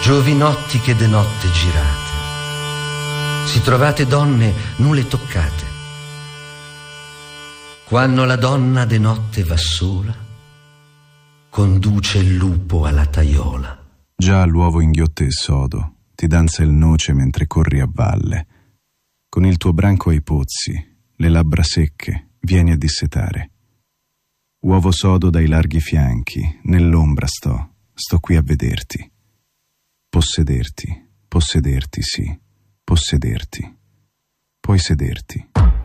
Giovinotti che de notte girate, si trovate donne nulle toccate. Quando la donna de notte va sola, conduce il lupo alla taiola. Già l'uovo inghiotte e sodo, ti danza il noce mentre corri a valle. Con il tuo branco ai pozzi, le labbra secche, vieni a dissetare. Uovo sodo dai larghi fianchi, nell'ombra sto qui a vederti. Possederti, sì, possederti. Puoi sederti.